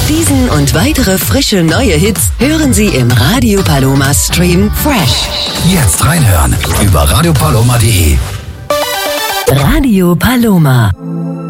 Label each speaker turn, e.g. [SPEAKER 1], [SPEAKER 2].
[SPEAKER 1] Diesen und weitere frische neue Hits hören Sie im Radio Paloma Stream Fresh.
[SPEAKER 2] Jetzt reinhören über radiopaloma.de.
[SPEAKER 1] Radio Paloma.